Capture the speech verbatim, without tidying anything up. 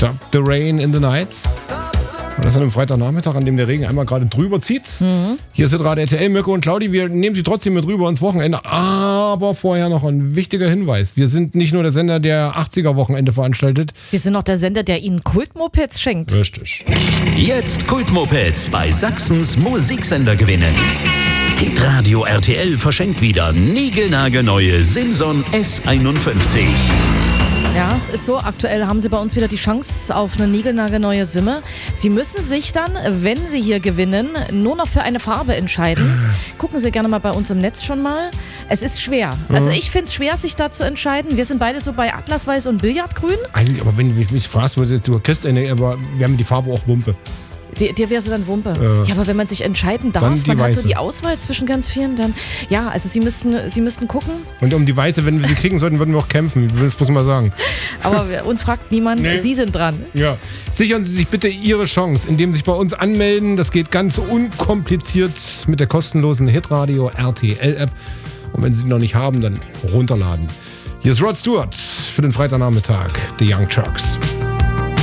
Stop the Rain in the Night. Und das an einem Freitagnachmittag, an dem der Regen einmal gerade drüber zieht. Mhm. Hier ist gerade R T L, Mirko und Claudi. Wir nehmen sie trotzdem mit rüber ins Wochenende. Aber vorher noch ein wichtiger Hinweis. Wir sind nicht nur der Sender, der achtziger-Wochenende veranstaltet. Wir sind auch der Sender, der Ihnen Kultmopeds schenkt. Richtig. Jetzt Kultmopeds bei Sachsens Musiksender gewinnen. Hitradio R T L verschenkt wieder niegelnagelneue Simson S einundfünfzig. Ja, es ist so, aktuell haben Sie bei uns wieder die Chance auf eine niegelnagelneue Simme. Sie müssen sich dann, wenn Sie hier gewinnen, nur noch für eine Farbe entscheiden. Gucken Sie gerne mal bei uns im Netz schon mal. Es ist schwer. Also ich finde es schwer, sich da zu entscheiden. Wir sind beide so bei Atlasweiß und Billardgrün. Eigentlich, aber wenn du mich fragst, du kriegst eine, aber wir haben die Farbe auch Wumpe. Dir, dir wäre sie dann Wumpe. Äh, ja, aber wenn man sich entscheiden darf, man Weiße. hat so die Auswahl zwischen ganz vielen, dann, ja, also Sie müssten, Sie müssten gucken. Und um die Weiße, wenn wir sie kriegen sollten, würden wir auch kämpfen. Ich will es bloß mal sagen. Aber uns fragt niemand, nee. Sie sind dran. Ja. Sichern Sie sich bitte Ihre Chance, indem Sie sich bei uns anmelden. Das geht ganz unkompliziert mit der kostenlosen Hitradio R T L-App. Und wenn Sie die noch nicht haben, dann runterladen. Hier ist Rod Stewart für den Freitagnachmittag, The Young Turks.